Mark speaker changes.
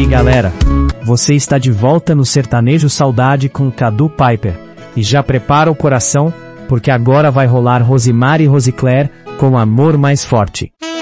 Speaker 1: aí galera, você está de volta no Sertanejo Saudade com Cadu Piper, e já prepara o coração, porque agora vai rolar Rosimar e Rosicler com Amor Mais Forte.